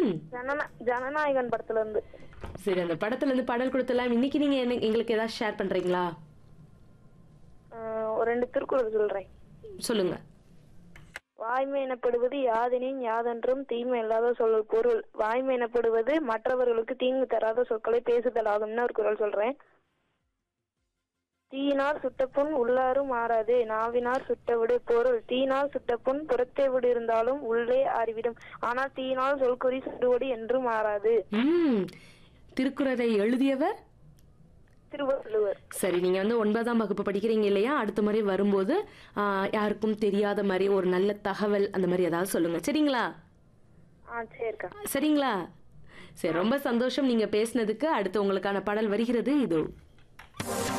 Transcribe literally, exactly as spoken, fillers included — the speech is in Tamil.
ம் ஜனநா ஜனநாயகன் படத்துல இருந்து. சரி, அந்த படத்துல இருந்து பாடல் கொடுத்தலாம். இன்னைக்கு நீங்க என்ன எங்களுக்கு ஏதாவது ஷேர் பண்றீங்களா? ஆஹ் ஒரு ரெண்டு திருக்குறள் சொல்றேன். சொல்லுங்க. வாய்மை எனப்படுவது யாதெனின் யாதென்றும் தீமை இல்லாத சொல் பொருள். வாய்மை எனப்படுவது மற்றவர்களுக்கு தீங்கு தராத சொற்களை பேசுதல் ஆகும்னு ஒரு குறள் சொல்றேன். தீயினால் சுட்டப்புண் உள்ளாரும் மாறாது, நாவினார் சுட்டவிடு பொருள். தீயினால் சுட்டப்புண் புறத்தே விடு இருந்தாலும் உள்ளே ஆறிவிடும், ஆனால் தீயினால் சொல்குறி சுடுவடு என்றும் மாறாது. ம் திருக்குறளை எழுதியவர் திருவள்ளுவர். சரி, நீங்க வந்து ஒன்பதாம் வகுப்பு படிக்கிறீங்க இல்லையா? அடுத்த முறை வரும்போது ஆ, யாருக்கும் தெரியாத மாதிரி ஒரு நல்ல தகவல் அந்த மாதிரி ஏதாவது சொல்லுங்க, சரிங்களா? ஆ சரிக்கா. சரிங்களா? சரி, ரொம்ப சந்தோஷம் நீங்க பேசினதுக்கு. அடுத்து உங்களுக்கான பாடல் வருகிறது இதோ.